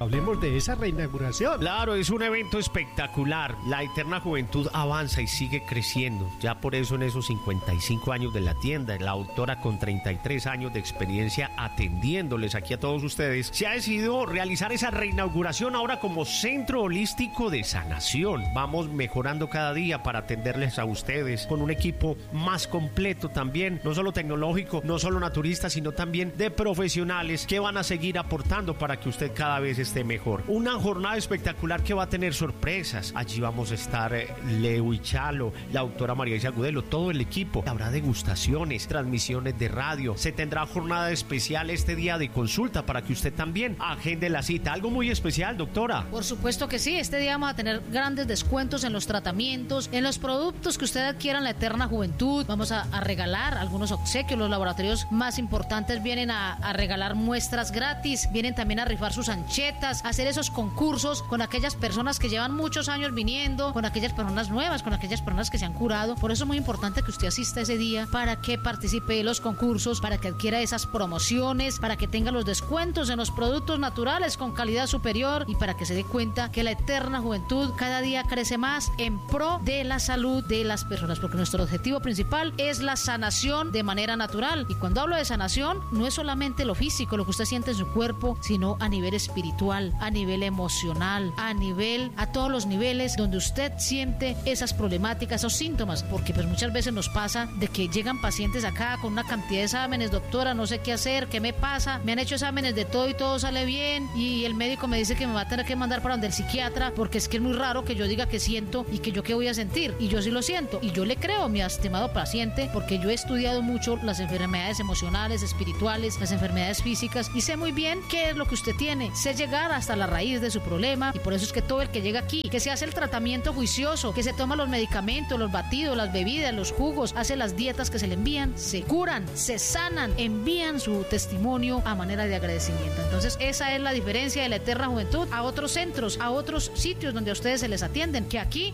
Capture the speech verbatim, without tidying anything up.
Hablemos de esa reinauguración. Claro, es un evento espectacular. La Eterna Juventud avanza y sigue creciendo. Ya por eso en esos cincuenta y cinco años de la tienda, la autora con treinta y tres años de experiencia atendiéndoles aquí a todos ustedes, se ha decidido realizar esa reinauguración ahora como centro holístico de sanación. Vamos mejorando cada día para atenderles a ustedes con un equipo más completo también, no solo tecnológico, no solo naturista, sino también de profesionales que van a seguir aportando para que usted cada vez esté mejor. Una jornada espectacular que va a tener sorpresas. Allí vamos a estar eh, Leo y Chalo, la autora María Isa Agudelo, todo el equipo. Habrá degustaciones, transmisiones de radio. Se tendrá jornada especial este día de consulta para que usted también agende la cita. Algo muy especial, doctora. Por supuesto que sí. Este día vamos a tener grandes descuentos en los tratamientos, en los productos que usted adquiera en la Eterna Juventud. Vamos a, a regalar algunos obsequios. Los laboratorios más importantes vienen a, a regalar muestras gratis. Vienen también a rifar sus anchetas, a hacer esos concursos con aquellas personas que llevan muchos años viniendo, con aquellas personas nuevas, con aquellas personas que se han curado. Por eso es muy importante que usted asista ese día para que participe de los concursos, para que adquiera esas promociones, para que tenga los descuentos en los productos naturales con calidad superior y para que se dé cuenta que la Eterna Juventud cada día crece más en pro de la salud de las personas, porque nuestro objetivo principal es la sanación de manera natural. Y cuando hablo de sanación, no es solamente lo físico, lo que usted siente en su cuerpo, sino a nivel espiritual, a nivel emocional, a nivel, a todos los niveles donde usted siente esas problemáticas, esos síntomas, porque pues muchas veces nos pasa de que llegan pacientes acá con una cantidad de exámenes, doctora, no sé qué hacer, qué me pasa, me han hecho exámenes de todo y todo sale bien y el médico me dice que me va a tener que mandar para donde el psiquiatra porque es que es muy raro que yo diga que siento y que yo qué voy a sentir, y yo sí lo siento y yo le creo a mi estimado paciente porque yo he estudiado mucho las enfermedades emocionales, espirituales, las enfermedades físicas y sé muy bien qué es lo que usted tiene, sé llegar hasta la raíz de su problema y por eso es que todo el que llega aquí, que se hace el tratamiento juicioso, que se toma los medicamentos, los batidos, las bebidas, los jugos, hace las dietas que se le envían, se curan, se sanan, envían su testimonio a manera de agradecimiento. Entonces esa es la diferencia de la Eterna Juventud a otros centros, a otros sitios donde a ustedes se les atienden, que aquí